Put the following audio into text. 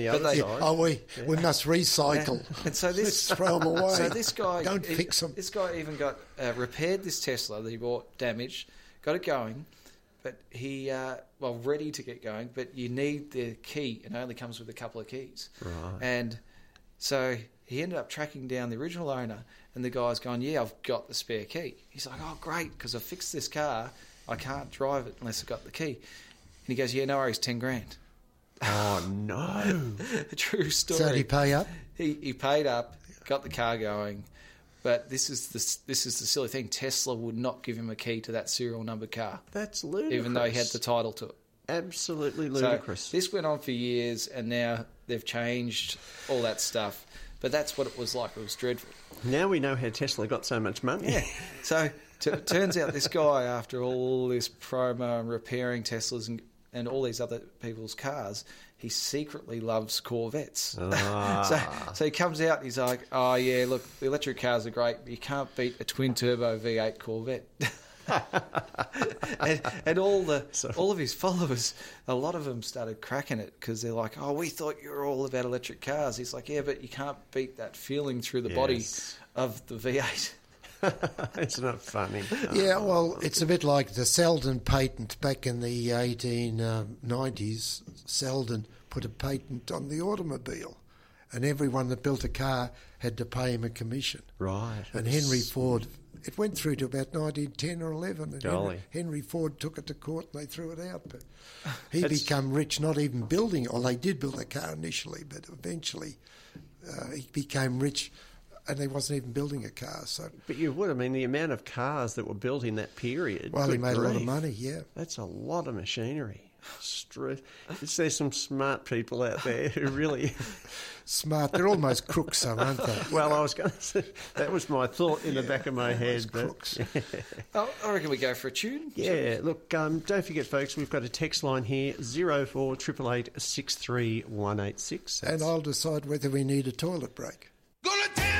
the other side. Oh, we must recycle. And so this, let's throw them away. So this guy don't fix them. This guy even got repaired this Tesla that he bought damaged, got it going, but he ready to get going. But you need the key, and it only comes with a couple of keys. Right. And so he ended up tracking down the original owner, and the guy's going, "Yeah, I've got the spare key." He's like, "Oh, great, because I fixed this car. I can't drive it unless I've got the key." And he goes, "Yeah, no worries, 10 grand." Oh, no. True story. So did he pay up? He paid up, got the car going, but this is the silly thing. Tesla would not give him a key to that serial number car, That's ludicrous. even though he had the title to it. Absolutely ludicrous. So this went on for years, and now they've changed all that stuff. But that's what it was like. It was dreadful. Now we know how Tesla got so much money. Yeah. So it turns out this guy, after all this promo and repairing Teslas and all these other people's cars, he secretly loves Corvettes. So he comes out and he's like, "Oh yeah, look, the electric cars are great, but you can't beat a twin turbo V8 Corvette." and all of his followers, a lot of them started cracking it because they're like, "Oh, we thought you were all about electric cars." He's like, "Yeah, but you can't beat that feeling through the body of the V8." It's not funny. Yeah, well, it's a bit like the Selden patent back in the 1890s. Selden put a patent on the automobile, and everyone that built a car had to pay him a commission. Right. And Henry Ford, it went through to about 1910 or 11. And Henry Ford took it to court and they threw it out. But he became rich not even building it. Well, they did build a car initially, but eventually he became rich. And he wasn't even building a car. So, but you would. I mean, the amount of cars that were built in that period. Well, he made a lot of money, yeah. That's a lot of machinery. There's some smart people out there who really... Smart. They're almost crooks, though, aren't they? Well, I was going to say, that was my thought in the back of my head. Crooks. I reckon we go for a tune. Yeah, look, don't forget, folks, we've got a text line here, 048888 63186. And I'll decide whether we need a toilet break.